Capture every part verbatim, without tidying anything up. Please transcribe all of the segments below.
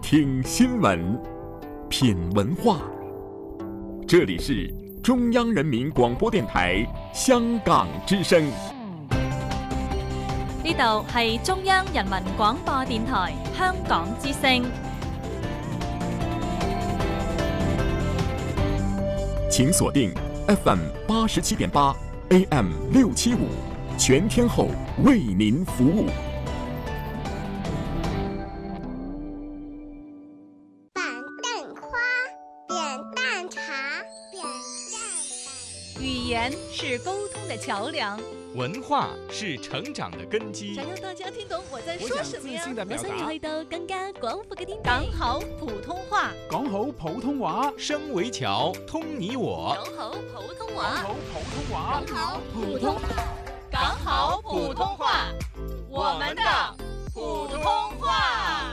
听新闻，品文化。这里是中央人民廣播電台香港之聲。 呢度係中央人民廣播電台香港之聲。 請鎖定 F M 八十七點八 A M 六七五，全天候為您服務。 語言是溝通的橋樑， 文化是成長的根基。 想讓大家聽懂我在說什麼呀？ 我想要去到更加廣闊嘅天地。 講好普通話， 講好普通話， 聲為橋，通你我。 講好普通話， 講好普通話， 講好普通話， 講好普通話，我們的普通話。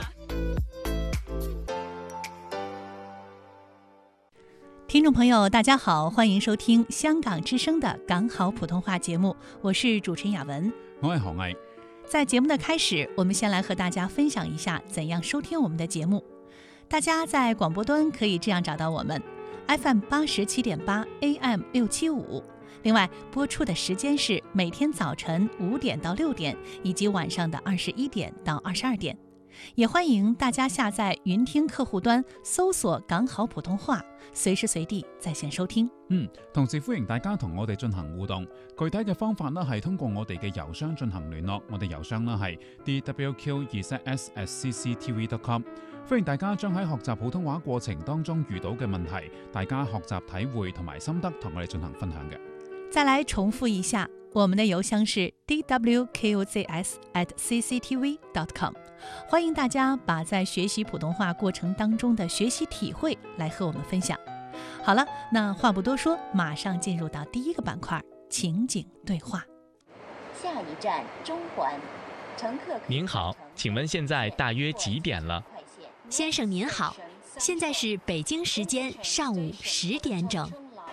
聽眾朋友大家好，歡迎收聽香港之聲的港好普通話節目，我是主持人雅文， 我係何毅。 在節目的開始，我們先來和大家分享一下怎樣收聽我們的節目。大家在廣播端可以這樣找到我們 F M 八十七點八 A M 六七五，另外播出的時間是每天早晨五點到六點，以及晚上的二十一點到二十二點。也歡迎大家下載雲聽客戶端，搜索港好普通話，隨時隨地在線收聽。 嗯，同時歡迎大家同我哋進行互動，具體嘅方法呢係通過我哋嘅郵箱進行聯絡，我哋郵箱呢係 d w q 二 z s at c c t v dot com。歡迎大家將喺學習普通話過程當中遇到嘅問題，大家學習體會同埋心得同我哋進行分享嘅。 再來重複一下，我們的郵箱是 d w q z s at c c t v dot com。歡迎大家把在學習普通話過程當中的學習體會來和我們分享。好了，那話不多說，馬上進入到第一個板塊，情景對話。 下一站中環，乘客。 您好，請問現在大約幾點了？ 先生您好，現在是北京時間上午十點整。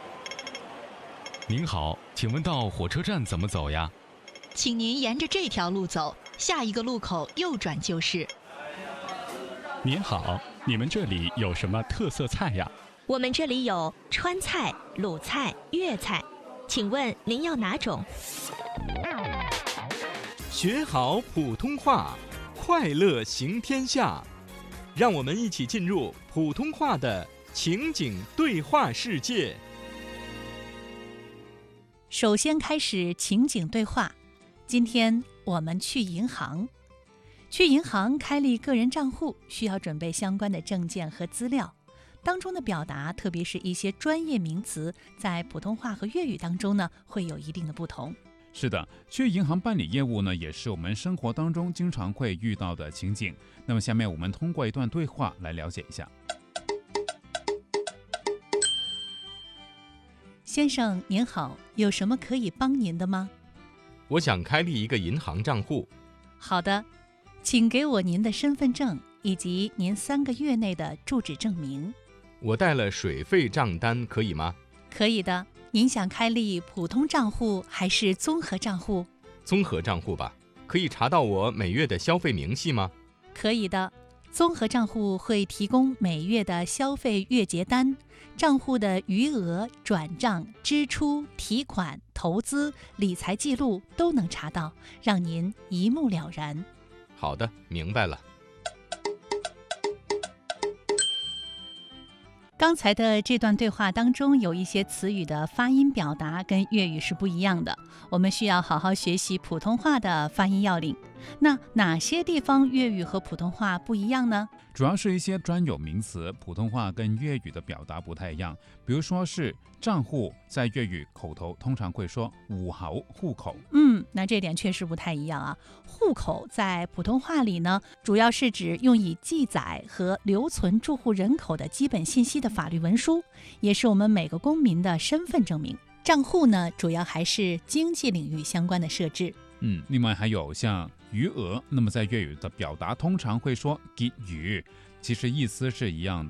您好，請問到火車站怎麼走呀？ 請您沿着這條路走，下一個路口右轉就是。 您好，你們這裡有什麼特色菜呀？ 我們這裡有川菜、魯菜、粵菜，請問您要哪種？ 學好普通話，快樂行天下。讓我們一起進入普通話的情景對話世界。 首先開始情景對話。今天我們去銀行，去銀行開立個人賬戶需要準備相關的證件和資料，當中的表達，特別是一些專業名詞，在普通話和粵語當中呢，會有一定的不同。 是的，去銀行辦理業務呢，也是我們生活當中經常會遇到的情景。那麼下面我們通過一段對話來了解一下。 先生您好，有什麼可以幫您的嗎？ 我想開立一個銀行賬戶。 好的，請給我您的身份證以及您三個月內的住址證明。 我帶了水費賬單可以嗎？ 可以的。您想開立普通賬戶還是綜合賬戶？ 綜合賬戶吧。可以查到我每月的消費明細嗎？ 可以的。綜合賬戶會提供每月的消費月結單，賬戶的餘額、轉賬、支出、提款、投資、理財記錄都能查到，讓您一目了然。 好的，明白了。 剛才的這段對話當中有一些詞語的發音表達跟粵語是不一樣的，我們需要好好學習普通話的發音要領。那哪些地方粵語和普通話不一樣呢？ 主要是一些專有名詞，普通話跟粵語的表達不太一樣。比如說是賬戶，在粵語口頭通常會說戶口、戶口。 嗯，那這點確實不太一樣啊。戶口在普通話裡呢，主要是指用以記載和留存住戶人口的基本信息的法律文書，也是我們每個公民的身份證明。賬戶呢，主要還是經濟領域相關的設置。 嗯，另外還有像餘額，那麼在粵語的表達通常會說結餘，其實意思是一樣